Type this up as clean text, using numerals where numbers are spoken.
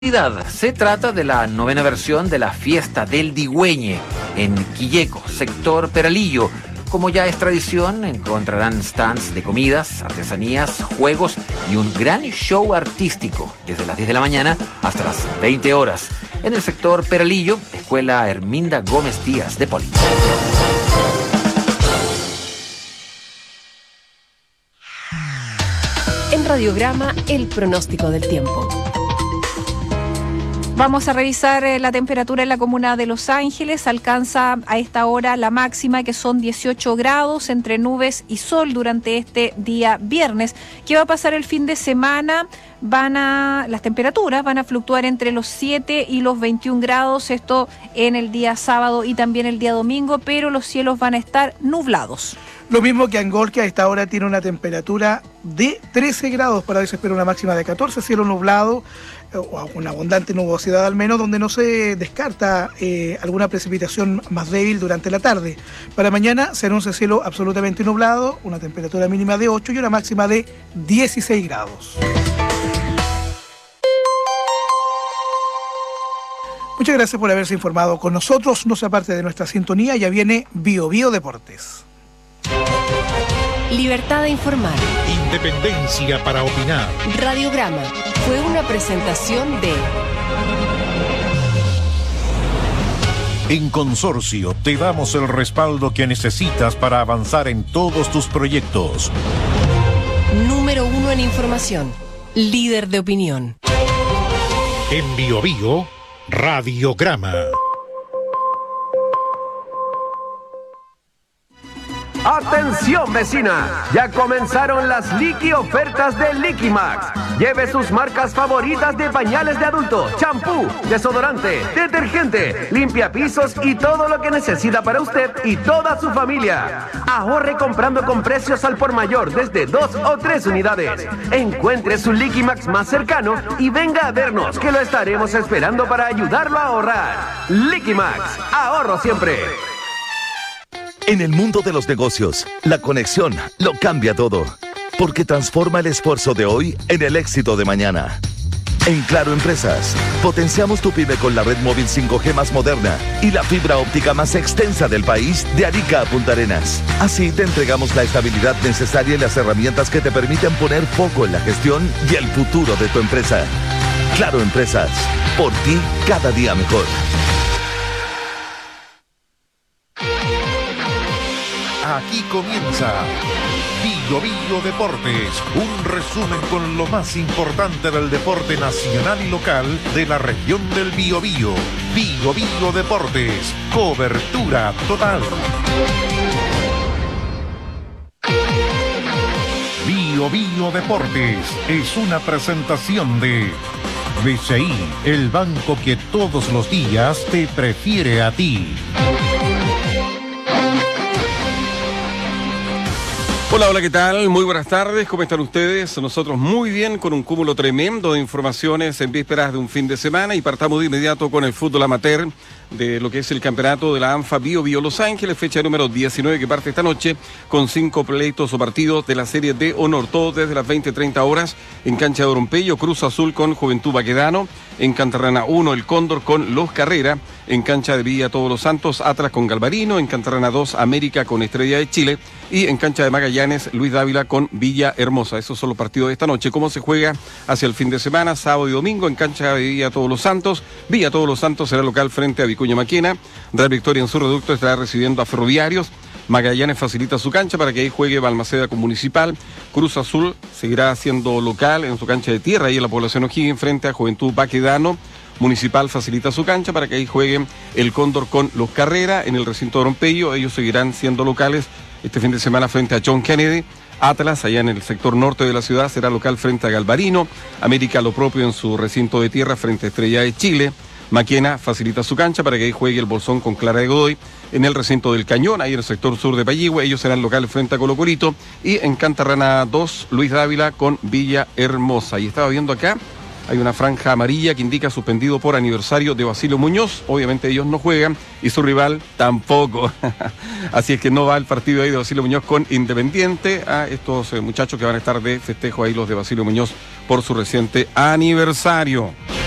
Se trata de la 9ª versión de la fiesta del Digüeñe en Quilleco, sector Peralillo. Como ya es tradición, encontrarán stands de comidas, artesanías, juegos y un gran show artístico desde las 10 de la mañana hasta las 20 horas. En el sector Peralillo, Escuela Herminda Gómez Díaz de Poli. En Radiograma, el pronóstico del tiempo. Vamos a revisar la temperatura en la comuna de Los Ángeles. Alcanza a esta hora la máxima, que son 18 grados, entre nubes y sol durante este día viernes. ¿Qué va a pasar el fin de semana? Las temperaturas van a fluctuar entre los 7 y los 21 grados, esto en el día sábado y también el día domingo, pero los cielos van a estar nublados. Lo mismo que Angol, que a esta hora tiene una temperatura de 13 grados, para hoy se espera una máxima de 14, cielo nublado, o una abundante nubosidad al menos, donde no se descarta alguna precipitación más débil durante la tarde. Para mañana se anuncia cielo absolutamente nublado, una temperatura mínima de 8 y una máxima de 16 grados. Muchas gracias por haberse informado con nosotros. No se aparte de nuestra sintonía, ya viene Bio Bio Deportes. Libertad de informar. Independencia para opinar. Radiograma fue una presentación de... En Consorcio te damos el respaldo que necesitas para avanzar en todos tus proyectos. Número 1 en información. Líder de opinión. En Bio Bio, Radiograma. ¡Atención, vecina! Ya comenzaron las Liqui ofertas de Liquimax. Lleve sus marcas favoritas de pañales de adulto, champú, desodorante, detergente, limpiapisos y todo lo que necesita para usted y toda su familia. Ahorre comprando con precios al por mayor desde 2 o 3 unidades. Encuentre su Liquimax más cercano y venga a vernos, que lo estaremos esperando para ayudarlo a ahorrar. Liquimax, ahorro siempre. En el mundo de los negocios, la conexión lo cambia todo, porque transforma el esfuerzo de hoy en el éxito de mañana. En Claro Empresas, potenciamos tu pyme con la red móvil 5G más moderna y la fibra óptica más extensa del país, de Arica a Punta Arenas. Así te entregamos la estabilidad necesaria y las herramientas que te permiten poner foco en la gestión y el futuro de tu empresa. Claro Empresas, por ti cada día mejor. Aquí comienza Bio Bio Deportes, un resumen con lo más importante del deporte nacional y local de la región del Biobío. Bio Bio Deportes, cobertura total. Bio Bio Deportes es una presentación de BCI, el banco que todos los días te prefiere a ti. Hola, ¿qué tal? Muy buenas tardes, ¿cómo están ustedes? Nosotros muy bien, con un cúmulo tremendo de informaciones en vísperas de un fin de semana, y partamos de inmediato con el fútbol amateur de lo que es el campeonato de la ANFA Bio Bio Los Ángeles, fecha número 19 que parte esta noche con 5 pleitos o partidos de la serie de honor, todos desde las 20:30 horas en cancha de Orompeyo. Cruz Azul con Juventud Baquedano, en Cantarrana 1 el Cóndor con Los Carrera, en cancha de Villa Todos los Santos Atlas con Galvarino, en Cantarrana 2 América con Estrella de Chile y en cancha de Magallanes Luis Dávila con Villa Hermosa. Esos son los partidos de esta noche. ¿Cómo se juega hacia el fin de semana? Sábado y domingo en cancha de Villa Todos los Santos. Villa Todos los Santos será local frente a Vicuña Maquena. Real Victoria en su reducto estará recibiendo a Ferroviarios. Magallanes facilita su cancha para que ahí juegue Balmaceda con Municipal. Cruz Azul seguirá siendo local en su cancha de tierra y en la población O'Higgins frente a Juventud Baquedano. Municipal facilita su cancha para que ahí jueguen el Cóndor con Los Carrera en el recinto de Orompeyo. Ellos seguirán siendo locales este fin de semana frente a John Kennedy. Atlas, allá en el sector norte de la ciudad, será local frente a Galvarino. América lo propio en su recinto de tierra frente a Estrella de Chile. Maquena facilita su cancha para que ahí juegue el Bolsón con Clara de Godoy. En el recinto del Cañón, ahí en el sector sur de Payihue, ellos serán locales frente a Colo Colito. Y en Cantarrana 2, Luis Dávila con Villa Hermosa. Y estaba viendo acá, hay una franja amarilla que indica suspendido por aniversario de Basilio Muñoz. Obviamente ellos no juegan y su rival tampoco. Así es que no va el partido ahí de Basilio Muñoz con Independiente. A estos muchachos que van a estar de festejo ahí, los de Basilio Muñoz, por su reciente aniversario.